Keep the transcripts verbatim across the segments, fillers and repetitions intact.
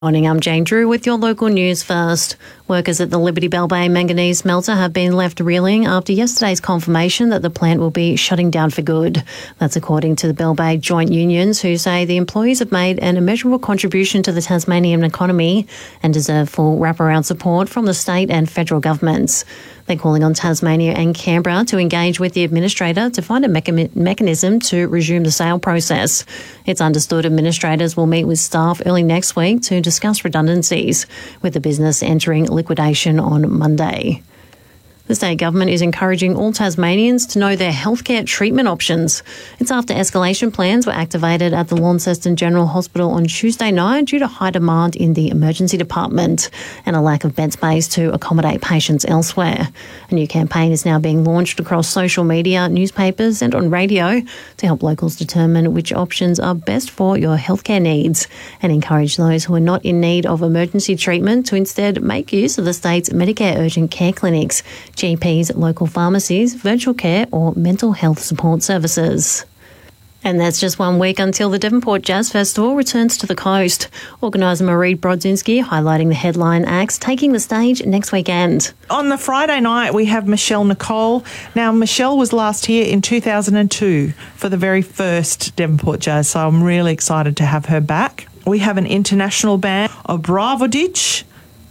Morning, I'm Jane Drew with your local news first. Workers at the Liberty Bell Bay manganese smelter have been left reeling after yesterday's confirmation that the plant will be shutting down for good. That's according to the Bell Bay joint unions, who say the employees have made an immeasurable contribution to the Tasmanian economy and deserve full wraparound support from the state and federal governments. They're calling on Tasmania and Canberra to engage with the administrator to find a mecha- mechanism to resume the sale process. It's understood administrators will meet with staff early next week to discuss redundancies, with the business entering liquidation on Monday. The state government is encouraging all Tasmanians to know their healthcare treatment options. It's after escalation plans were activated at the Launceston General Hospital on Tuesday night due to high demand in the emergency department and a lack of bed space to accommodate patients elsewhere. A new campaign is now being launched across social media, newspapers and on radio to help locals determine which options are best for your healthcare needs and encourage those who are not in need of emergency treatment to instead make use of the state's Medicare urgent care clinics, G Ps, local pharmacies, virtual care or mental health support services. And that's just one week until the Devonport Jazz Festival returns to the coast. Organiser Marie Brodzinski highlighting the headline acts taking the stage next weekend. On the Friday night, we have Michelle Nicole. Now, Michelle was last here in two thousand two for the very first Devonport Jazz, so I'm really excited to have her back. We have an international band, Obravodic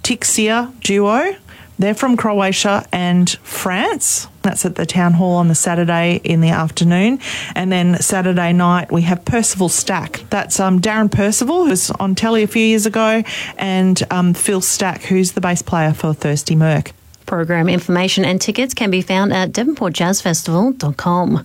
Tixia duo. They're from Croatia and France. That's at the Town Hall on the Saturday in the afternoon. And then Saturday night, we have Percival Stack. That's um, Darren Percival, who was on telly a few years ago, and um, Phil Stack, who's the bass player for Thirsty Merc. Program information and tickets can be found at devonport jazz festival dot com.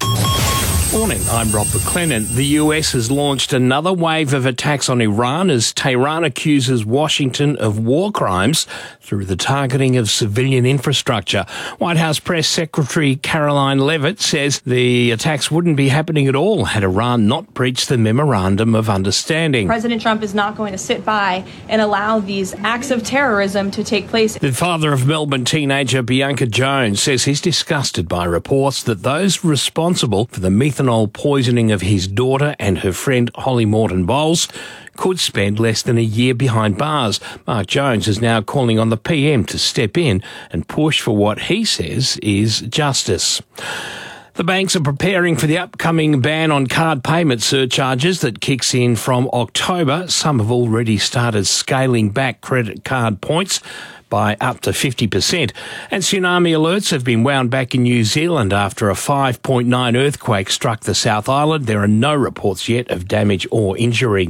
Morning, I'm Rob McLennan. The U S has launched another wave of attacks on Iran as Tehran accuses Washington of war crimes through the targeting of civilian infrastructure. White House Press Secretary Caroline Leavitt says the attacks wouldn't be happening at all had Iran not breached the Memorandum of Understanding. President Trump is not going to sit by and allow these acts of terrorism to take place. The father of Melbourne teenager Bianca Jones says he's disgusted by reports that those responsible for the methanol poisoning of his daughter and her friend Holly Morton Bowles could spend less than a year behind bars. Mark Jones is now calling on the P M to step in and push for what he says is justice. The banks are preparing for the upcoming ban on card payment surcharges that kicks in from October. Some have already started scaling back credit card points by up to fifty percent. And tsunami alerts have been wound back in New Zealand after a five point nine earthquake struck the South Island. There are no reports yet of damage or injury.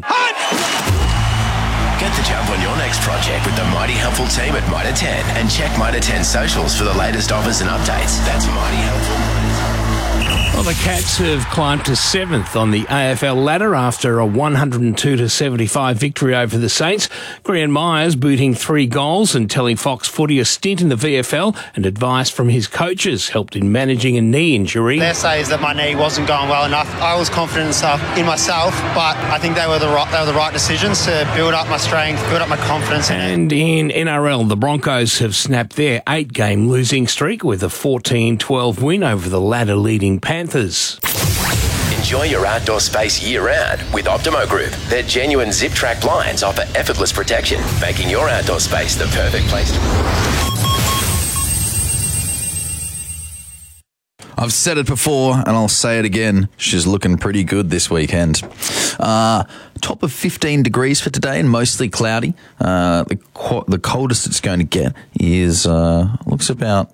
Get the jump on your next project with the Mighty Helpful team at Mitre ten and check Mitre ten socials for the latest offers and updates. That's Mighty Helpful. Well, the Cats have climbed to seventh on the A F L ladder after a one hundred two to seventy-five victory over the Saints. Grian Myers booting three goals and telling Fox Footy a stint in the V F L and advice from his coaches helped in managing a knee injury. Their say is that my knee wasn't going well enough. I was confident in myself, but I think they were the right, they were the right decisions to build up my strength, build up my confidence. And in N R L, the Broncos have snapped their eight-game losing streak with a fourteen twelve win over the ladder-leading Panthers. Enjoy your outdoor space year-round with Optimo Group. Their genuine zip-track blinds offer effortless protection, making your outdoor space the perfect place to be. I've said it before and I'll say it again. She's looking pretty good this weekend. Uh, top of fifteen degrees for today and mostly cloudy. Uh, the, qu- the coldest it's going to get is, uh, looks about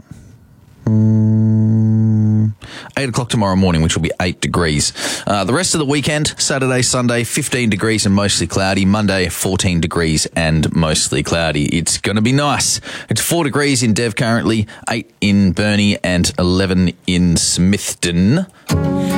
um, eight o'clock tomorrow morning, which will be eight degrees. Uh, the rest of the weekend, Saturday, Sunday, fifteen degrees and mostly cloudy. Monday, fourteen degrees and mostly cloudy. It's going to be nice. It's four degrees in Dev currently, eight in Burnie and eleven in Smithton.